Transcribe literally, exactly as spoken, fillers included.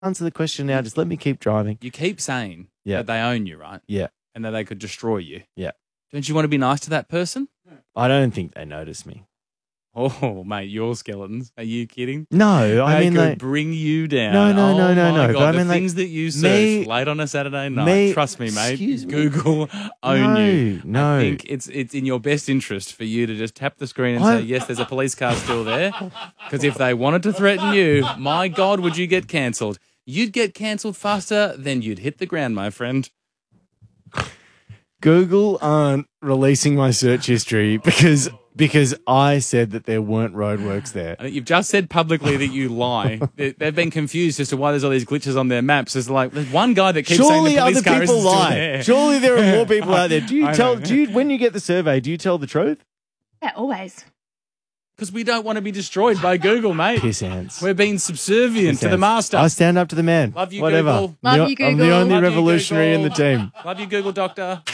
answer the question now. Just let me keep driving. You keep saying Yeah. that they own you, right? Yeah. And that they could destroy you. Yeah. Don't you want to be nice to that person? I don't think they notice me. Oh, mate, you're skeletons. Are you kidding? No, I they mean, could like, bring you down. No, no, oh no, no, my no. God, But I the mean, like, things that you search me- late on a Saturday night. me- Trust me, mate. excuse me? Google own No, you. no. I think it's it's in your best interest for you to just tap the screen and I- say, yes, there's a police car still there. Because if they wanted to threaten you, my God, would you get cancelled? You'd get cancelled faster than you'd hit the ground, my friend. Google aren't releasing my search history because because I said that there weren't roadworks there. I think you've just said publicly that you lie. They- They've been confused as to why there's all these glitches on their maps. There's like there's one guy that keeps Surely saying the police other car people isn't still lie. there. Surely there are more people out there. Do you I tell? know. Do you when you get the survey? Do you tell the truth? Yeah, always. Because we don't want to be destroyed by Google, mate. Piss ants. We're being subservient to the master. I stand up to the man. Love you, Whatever. Google. Love I'm you, the- I'm the Google. only Love you, revolutionary in the Google. team. Love you, Google Doctor.